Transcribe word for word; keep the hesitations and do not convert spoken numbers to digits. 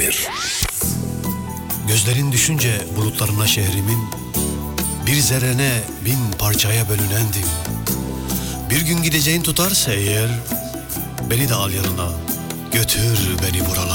gelir. Gözlerin düşünce bulutlarına şehrimin, bir zerrene bin parçaya bölünendim. Bir gün gideceğin tutarsa eğer, beni de al yanına, götür beni buralara.